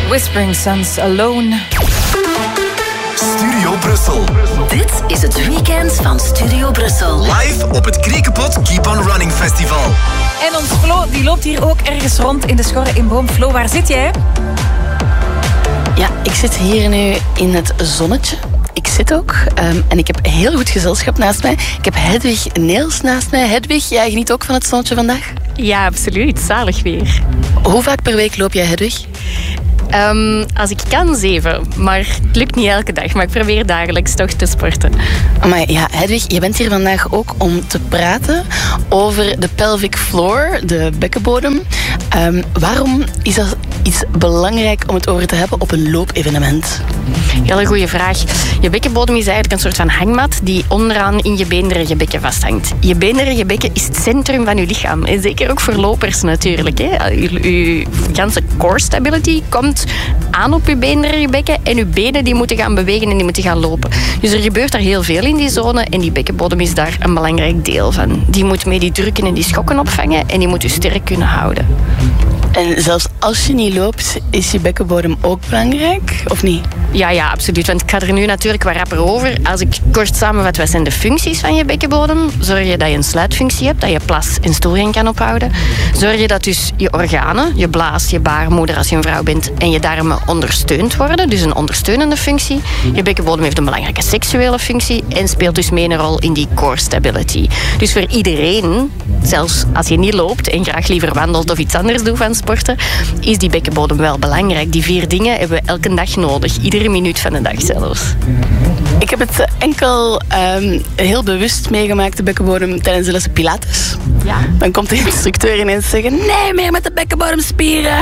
Whispering Suns Alone. Studio Brussel. Dit is het weekend van Studio Brussel. Live op het Kriekepot Keep on Running Festival. En ons Flo die loopt hier ook ergens rond in de schorre in Boom. Flo, waar zit jij? Ja, ik zit hier nu in het zonnetje. Ik zit ook en ik heb heel goed gezelschap naast mij. Ik heb Hedwig Neels naast mij. Hedwig, jij geniet ook van het zonnetje vandaag? Ja, absoluut. Zalig weer. Hoe vaak per week loop jij, Hedwig? Als ik kan 7, maar het lukt niet elke dag. Maar ik probeer dagelijks toch te sporten. Maar ja, Hedwig, je bent hier vandaag ook om te praten over de pelvic floor, de bekkenbodem. Waarom is dat iets belangrijk om het over te hebben op een loopevenement? Hele goede vraag. Je bekkenbodem is eigenlijk een soort van hangmat die onderaan in je beenderige bekken vasthangt. Je beenderige bekken is het centrum van je lichaam. En zeker ook voor lopers natuurlijk. Hè. Je ganse core stability komt aan op je beenderige bekken en je benen die moeten gaan bewegen en die moeten gaan lopen. Dus er gebeurt daar heel veel in die zone en die bekkenbodem is daar een belangrijk deel van. Die moet mee die drukken en die schokken opvangen en die moet je sterk kunnen houden. En zelfs als je niet loopt, is je bekkenbodem ook belangrijk, of niet? Ja, absoluut. Want ik ga er nu natuurlijk wat rapper over. Als ik kort samenvat, wat zijn de functies van je bekkenbodem? Zorg je dat je een sluitfunctie hebt, dat je plas en stoelgang kan ophouden. Zorg je dat dus je organen, je blaas, je baarmoeder als je een vrouw bent, en je darmen ondersteund worden. Dus een ondersteunende functie. Je bekkenbodem heeft een belangrijke seksuele functie en speelt dus mee een rol in die core stability. Dus voor iedereen, zelfs als je niet loopt en graag liever wandelt of iets anders doet van sporten, is die bekkenbodem wel belangrijk. Die 4 dingen hebben we elke dag nodig. Iedere minuut van de dag zelfs. Ik heb het enkel heel bewust meegemaakt, de bekkenbodem, tijdens de lessen Pilates. Ja. Dan komt de instructeur ineens zeggen, nee, meer met de bekkenbodemspieren.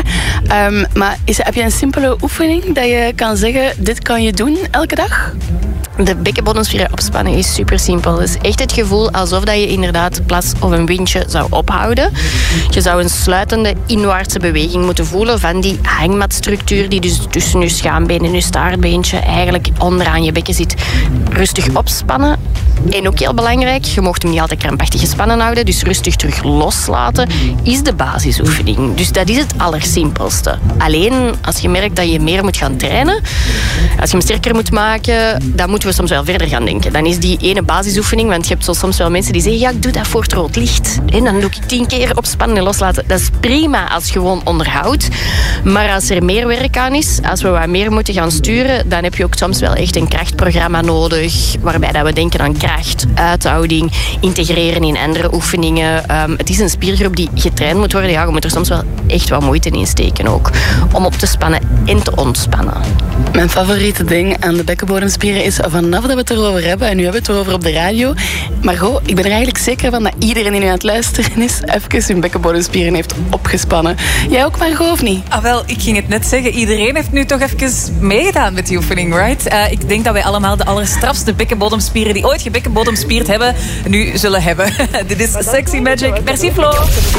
Maar heb je een simpele oefening dat je kan zeggen, dit kan je doen elke dag? De bekkenbodemspieren opspannen is super simpel. Het is echt het gevoel alsof dat je inderdaad plas of een windje zou ophouden. Je zou een sluitende inwaartse beweging moeten voelen van die hangmatstructuur die dus tussen je schaambeen en je staartbeentje eigenlijk onderaan je bekken zit. Rustig opspannen. En ook heel belangrijk, je mocht hem niet altijd krampachtig gespannen houden, dus rustig terug loslaten is de basisoefening. Dus dat is het allersimpelste. Alleen als je merkt dat je meer moet gaan trainen, als je hem sterker moet maken, dan moeten we soms wel verder gaan denken. Dan is die ene basisoefening, want je hebt soms wel mensen die zeggen, ja, ik doe dat voor het rood licht. En dan doe ik 10 keer opspannen en loslaten. Dat is prima als je gewoon onderhoudt. Maar als er meer werk aan is, als we wat meer moeten gaan sturen, dan heb je ook soms wel echt een krachtprogramma nodig, waarbij dat we denken aan kracht, uithouding, integreren in andere oefeningen. Het is een spiergroep die getraind moet worden. Ja, je moet er soms wel echt wat moeite in steken ook, om op te spannen en te ontspannen. Mijn favoriete ding aan de bekkenbodemspieren is, vanaf dat we het erover hebben, en nu hebben we het erover op de radio, Margot, ik ben er eigenlijk zeker van dat iedereen die nu aan het luisteren is, even zijn bekkenbodemspieren heeft opgespannen. Jij ook, Margot, of niet? Ah, wel, ik ging het net zeggen. Iedereen heeft nu toch even meegedaan met die oefening, right? Ik denk dat wij allemaal de allerstrafste bekkenbodemspieren die ooit gebekkenbodemspierd hebben, nu zullen hebben. Dit is Sexy Magic. Merci, Flo.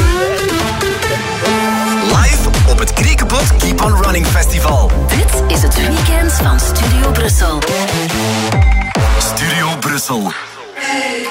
Live op het Kriekepot Keep on Running Festival. Dit is het weekend van Studio Brussel. Studio Brussel.